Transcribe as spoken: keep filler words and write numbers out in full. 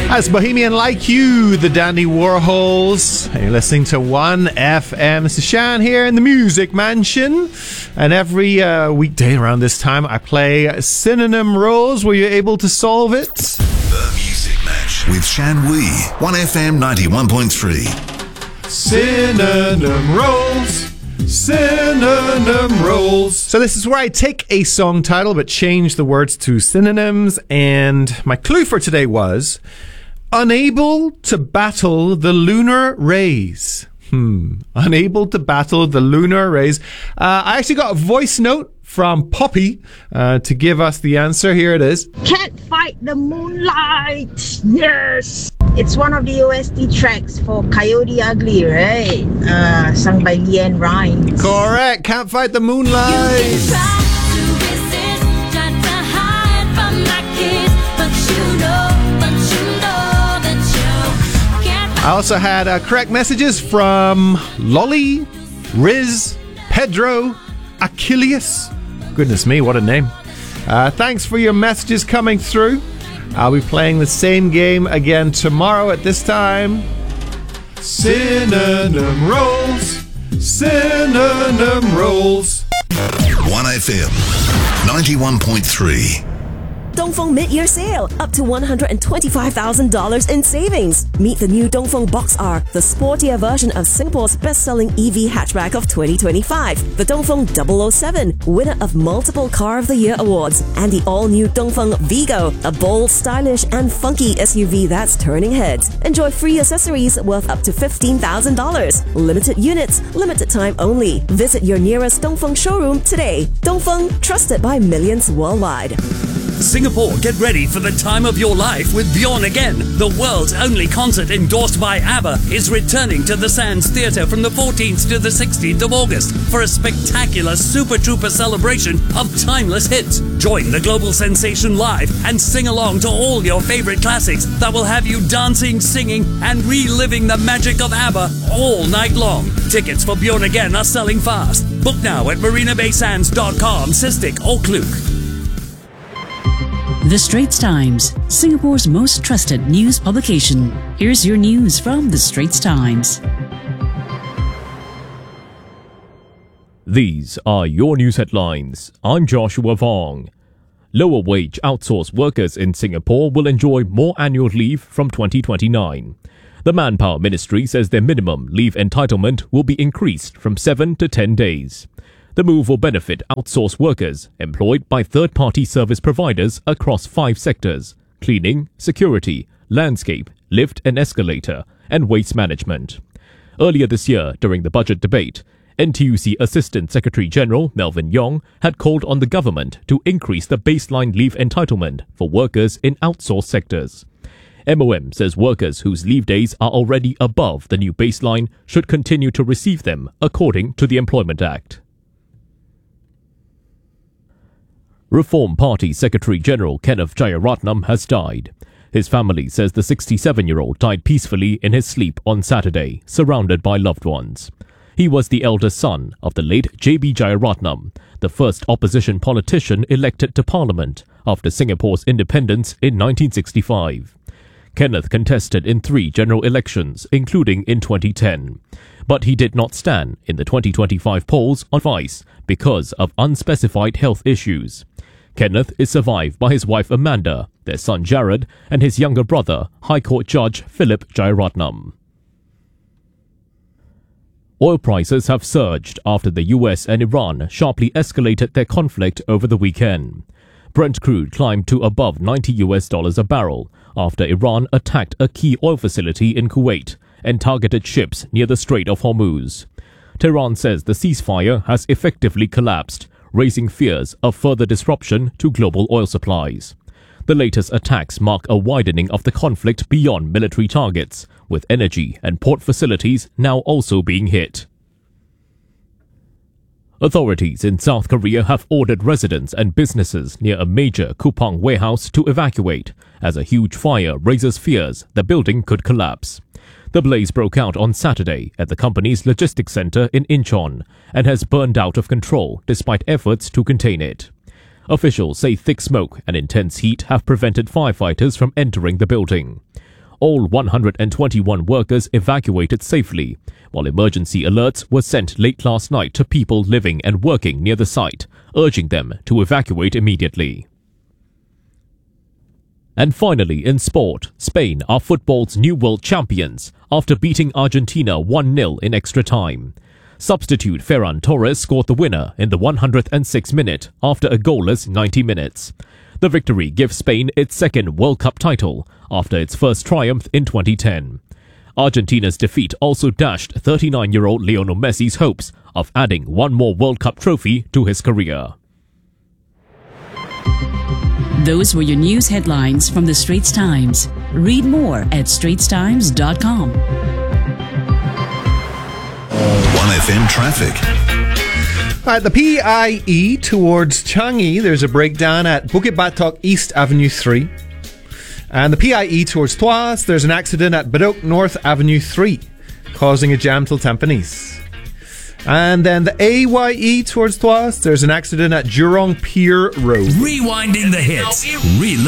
As Bohemian Like You, the Dandy Warhols. You're listening to one F M. This is Shan here in the Music Mansion. And every uh, weekday around this time, I play Synonym Rolls. Were you able to solve it? The Music Mansion with Shan Wee. one F M ninety-one point three. Synonym Rolls. Synonym Rolls. So this is where I take a song title but change the words to synonyms. And my clue for today was... unable to battle the lunar rays. Hmm. Unable to battle the lunar rays. Uh, I actually got a voice note from Poppy uh, to give us the answer. Here it is. Can't fight the moonlight. Yes. It's one of the O S T tracks for Coyote Ugly, right? Uh, sung by Leanne Rimes. Correct. Can't fight the moonlight. I also had uh, correct messages from Lolly, Riz, Pedro, Achilles. Goodness me, what a name. Uh, thanks for your messages coming through. I'll be playing the same game again tomorrow at this time. Synonym Rolls. Synonym Rolls. one F M ninety-one point three. Dongfeng Mid-Year Sale, up to one hundred twenty-five thousand dollars in savings. Meet the new Dongfeng Box R, the sportier version of Singapore's best-selling E V hatchback of twenty twenty-five. The Dongfeng double oh seven, winner of multiple Car of the Year awards. And the all-new Dongfeng Vigo, a bold, stylish and funky S U V that's turning heads. Enjoy free accessories worth up to fifteen thousand dollars. Limited units, limited time only. Visit your nearest Dongfeng showroom today. Dongfeng, trusted by millions worldwide. Singapore, get ready for the time of your life with Bjorn Again. The world's only concert endorsed by ABBA is returning to the Sands Theatre from the fourteenth to the sixteenth of August for a spectacular Super Trooper celebration of timeless hits. Join the global sensation live and sing along to all your favorite classics that will have you dancing, singing and reliving the magic of ABBA all night long. Tickets for Bjorn Again are selling fast. Book now at marina bay sands dot com, Cystic or Klook. The Straits Times, Singapore's most trusted news publication. Here's your news from The Straits Times. These are your news headlines. I'm Joshua Vong. Lower wage outsourced workers in Singapore will enjoy more annual leave from twenty twenty-nine. The Manpower Ministry says their minimum leave entitlement will be increased from seven to ten days. The move will benefit outsourced workers employed by third-party service providers across five sectors: cleaning, security, landscape, lift and escalator, and waste management. Earlier this year, during the budget debate, N T U C Assistant Secretary-General Melvin Yong had called on the government to increase the baseline leave entitlement for workers in outsourced sectors. M O M says workers whose leave days are already above the new baseline should continue to receive them according to the Employment Act. Reform Party Secretary-General Kenneth Jayaratnam has died. His family says the sixty-seven-year-old died peacefully in his sleep on Saturday, surrounded by loved ones. He was the eldest son of the late J B Jayaratnam, the first opposition politician elected to Parliament after Singapore's independence in nineteen sixty-five. Kenneth contested in three general elections, including in twenty ten. But he did not stand in the twenty twenty-five polls on Vice because of unspecified health issues. Kenneth is survived by his wife Amanda, their son Jared, and his younger brother, High Court Judge Philip Jayaratnam. Oil prices have surged after the U S and Iran sharply escalated their conflict over the weekend. Brent crude climbed to above ninety U S dollars a barrel after Iran attacked a key oil facility in Kuwait and targeted ships near the Strait of Hormuz. Tehran says the ceasefire has effectively collapsed, raising fears of further disruption to global oil supplies. The latest attacks mark a widening of the conflict beyond military targets, with energy and port facilities now also being hit. Authorities in South Korea have ordered residents and businesses near a major Kupang warehouse to evacuate, as a huge fire raises fears the building could collapse. The blaze broke out on Saturday at the company's logistics center in Incheon and has burned out of control despite efforts to contain it. Officials say thick smoke and intense heat have prevented firefighters from entering the building. all one hundred twenty-one workers evacuated safely, while emergency alerts were sent late last night to people living and working near the site, urging them to evacuate immediately. And finally, in sport, Spain are football's new world champions after beating Argentina one nil in extra time. Substitute Ferran Torres scored the winner in the one hundred sixth minute after a goalless ninety minutes. The victory gives Spain its second World Cup title after its first triumph in twenty ten. Argentina's defeat also dashed thirty-nine-year-old Lionel Messi's hopes of adding one more World Cup trophy to his career. Those were your news headlines from the Straits Times. Read more at straits times dot com. one F M traffic. At the P I E towards Changi, there's a breakdown at Bukit Batok East Avenue three. And the P I E towards Tuas, there's an accident at Bedok North Avenue three, causing a jam till Tampines. And then the A Y E towards Tuas, there's an accident at Jurong Pier Road. Rewinding the hits. Relive